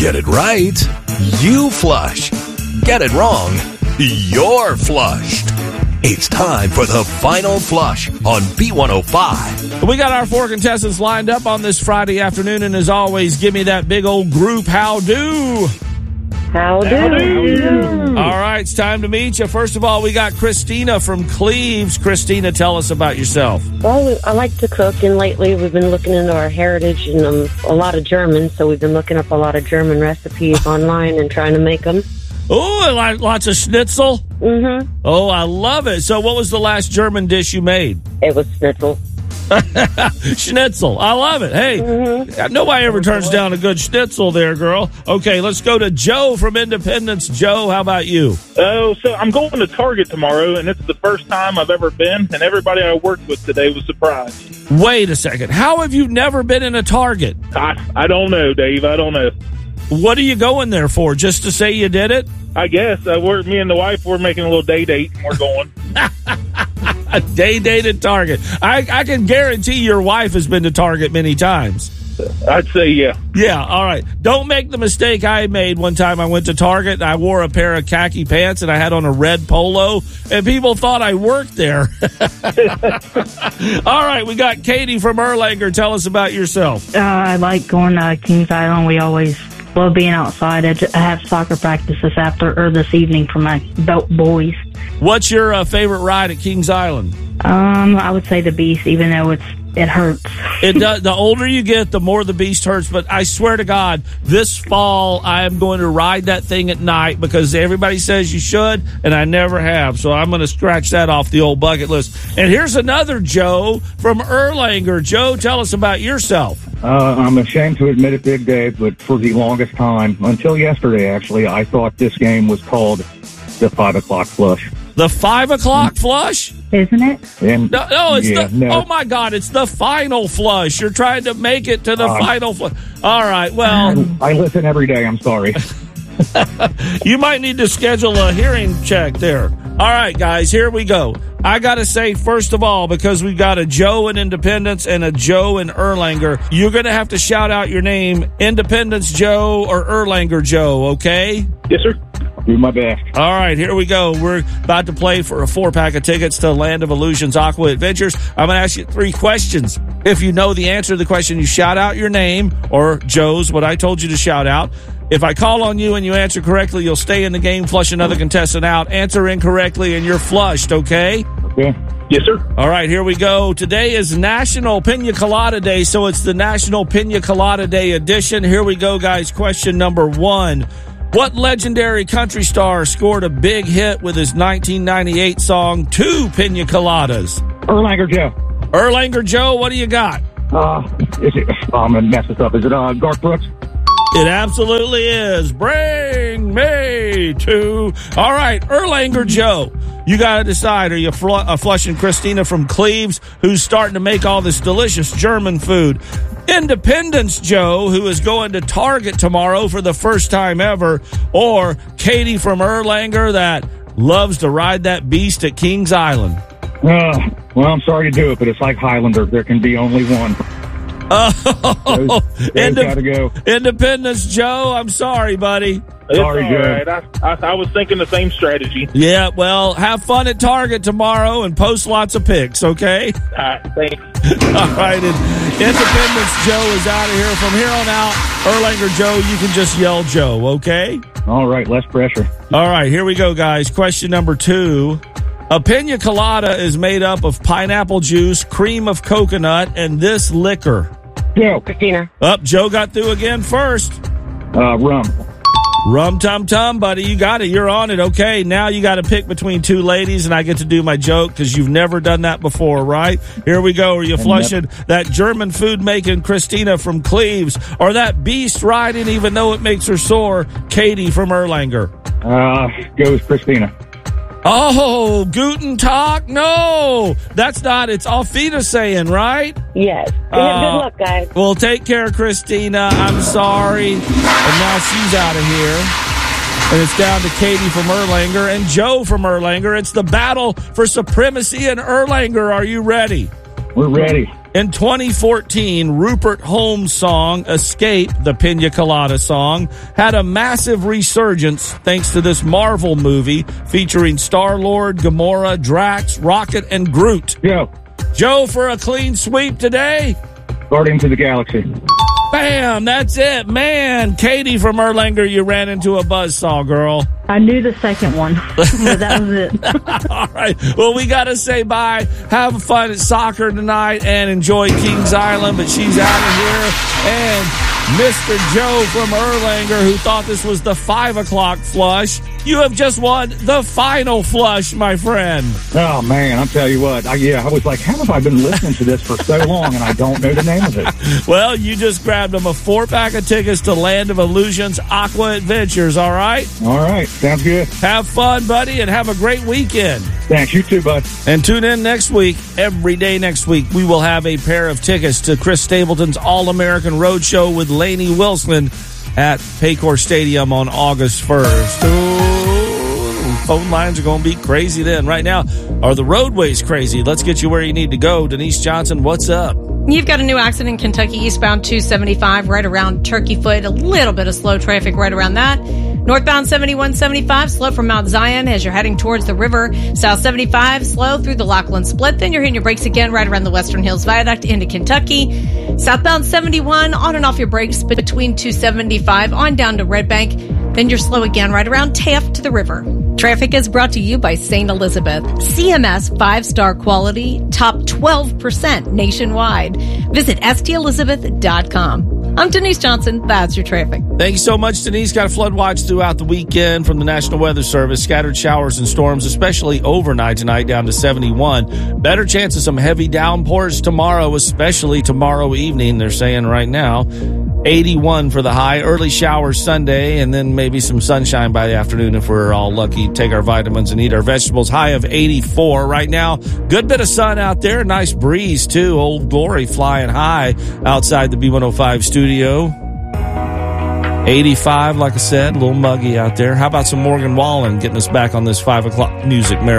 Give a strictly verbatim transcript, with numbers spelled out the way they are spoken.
Get it right, you flush. Get it wrong, you're flushed. It's time for the final flush on B one oh five. We got our four contestants lined up on this Friday afternoon, and as always, give me that big old group how do. How do. How do. All right, it's time to meet you. First of all, we got Christina from Cleves. Christina, tell us about yourself. Well, I like to cook, and lately we've been looking into our heritage and um, a lot of German, so we've been looking up a lot of German recipes online and trying to make them. Oh, like lots of schnitzel? Mm-hmm. Oh, I love it. So what was the last German dish you made? It was schnitzel. Schnitzel. I love it. Hey, mm-hmm. Nobody ever turns down a good schnitzel there, girl. Okay, let's go to Joe from Independence. Joe, how about you? Oh, so I'm going to Target tomorrow, and it's the first time I've ever been, and everybody I worked with today was surprised. Wait a second. How have you never been in a Target? I, I don't know, Dave. I don't know. What are you going there for? Just to say you did it? I guess. Uh, we're, me and the wife, we're making a little day date, and we're going. A day date at Target. I, I can guarantee your wife has been to Target many times. I'd say, yeah. Yeah, all right. Don't make the mistake I made one time. I went to Target, and I wore a pair of khaki pants, and I had on a red polo, and people thought I worked there. All right, we got Katie from Erlanger. Tell us about yourself. Uh, I like going to Kings Island. We always love being outside. I, j- I have soccer practice this after or this evening for my belt boys. What's your uh, favorite ride at Kings Island? Um, I would say the Beast, even though it's it hurts. It does. The older you get, the more the Beast hurts. But I swear to God, this fall I am going to ride that thing at night because everybody says you should, and I never have. So I'm going to scratch that off the old bucket list. And here's another Joe from Erlanger. Joe, tell us about yourself. Uh, I'm ashamed to admit it, Big Dave, but for the longest time, until yesterday, actually, I thought this game was called the five o'clock flush. The five o'clock flush? Isn't it? And, no, no, it's yeah, the, no. oh my God, it's the final flush. You're trying to make it to the um, final flush. All right, well. I, I listen every day, I'm sorry. You might need to schedule a hearing check there. All right, guys, here we go. I got to say, first of all, because we've got a Joe in Independence and a Joe in Erlanger, you're going to have to shout out your name, Independence Joe or Erlanger Joe, okay? Yes, sir. Do my best. All right, here we go. We're about to play for a four-pack of tickets to Land of Illusions Aqua Adventures. I'm going to ask you three questions. If you know the answer to the question, you shout out your name, or Joe's, what I told you to shout out. If I call on you and you answer correctly, you'll stay in the game, flush another contestant out. Answer incorrectly, and you're flushed, okay? Okay. Yes, sir. All right, here we go. Today is National Pina Colada Day, so it's the National Pina Colada Day edition. Here we go, guys. Question number one. What legendary country star scored a big hit with his nineteen ninety-eight song, Two Pina Coladas? Erlanger Joe. Erlanger Joe, what do you got? Uh, is it, oh, I'm going to mess this up. Is it uh, Garth Brooks? It absolutely is. Bring me to... All right, Erlanger Joe, you got to decide. Are you fl- uh, flushing Christina from Cleves, who's starting to make all this delicious German food? Independence Joe, who is going to Target tomorrow for the first time ever, or Katie from Erlanger that loves to ride that beast at Kings Island? Uh, well, I'm sorry to do it, but it's like Highlander. There can be only one. Oh, those, those Indep- gotta go. Independence Joe, I'm sorry, buddy. It's Sorry, all Joe. right. I, I, I was thinking the same strategy. Yeah, well, have fun at Target tomorrow and post lots of pics, okay? All right, thanks. All right, and Independence Joe is out of here. From here on out, Erlanger Joe, you can just yell Joe, okay? All right, less pressure. All right, here we go, guys. Question number two. A pina colada is made up of pineapple juice, cream of coconut, and this liquor. Joe. Christina. Up, Joe got through again first. Uh, rum. Rum tum tum, buddy. You got it. You're on it. Okay, now you got to pick between two ladies, and I get to do my joke because you've never done that before, right? Here we go. Are you flushing that German food-making Christina from Cleves, or that beast riding even though it makes her sore, Katie from Erlanger? Uh, goes Christina. Oh, Guten Tag? No, that's not. It's Auf Wiedersehen, right? Yes. Uh, Good luck, guys. Well, take care, Christina. I'm sorry. And now she's out of here. And it's down to Katie from Erlanger and Joe from Erlanger. It's the battle for supremacy in Erlanger. Are you ready? We're ready. In twenty fourteen, Rupert Holmes' song, Escape, the Pina Colada song, had a massive resurgence thanks to this Marvel movie featuring Star-Lord, Gamora, Drax, Rocket, and Groot. Joe, Joe for a clean sweep today. Guardians of the Galaxy. Bam, that's it. Man, Katie from Erlanger, you ran into a buzzsaw, girl. I knew the second one, but that was it. All right. Well, we got to say bye. Have fun at soccer tonight and enjoy Kings Island, but she's out of here. And Mister Joe from Erlanger, who thought this was the five o'clock flush, you have just won the final flush, my friend. Oh, man, I'll tell you what. I, yeah, I was like, how have I been listening to this for so long and I don't know the name of it? Well, you just grabbed them a four-pack of tickets to Land of Illusions Aqua Adventures, all right? All right. Sounds good. Have fun, buddy, and have a great weekend. Thanks. You too, bud. And tune in next week. Every day next week, we will have a pair of tickets to Chris Stapleton's All-American Roadshow with Lainey Wilson at Paycor Stadium on August first. Ooh, phone lines are going to be crazy then. Right now, are the roadways crazy? Let's get you where you need to go. Denise Johnson, what's up? You've got a new accident in Kentucky eastbound two seventy-five right around Turkey Foot. A little bit of slow traffic right around that. Northbound seventy-one seventy-five, slow from Mount Zion as you're heading towards the river. South seventy-five, slow through the Lachlan Split. Then you're hitting your brakes again right around the Western Hills Viaduct into Kentucky. Southbound seventy-one, on and off your brakes between two seventy-five on down to Red Bank. Then you're slow again right around Taft to the river. Traffic is brought to you by Saint Elizabeth. C M S five-star quality, top twelve percent nationwide. Visit S T Elizabeth dot com. I'm Denise Johnson. That's your traffic. Thank you so much, Denise. Got a flood watch throughout the weekend from the National Weather Service. Scattered showers and storms, especially overnight tonight, down to seventy-one. Better chance of some heavy downpours tomorrow, especially tomorrow evening, they're saying right now. eighty-one for the high. Early showers Sunday, and then maybe some sunshine by the afternoon if we're all lucky. Take our vitamins and eat our vegetables. High of eighty-four right now. Good bit of sun out there. Nice breeze, too. Old Glory flying high outside the B one oh five studio. eighty-five, like I said, a little muggy out there. How about some Morgan Wallen getting us back on this five o'clock music marathon?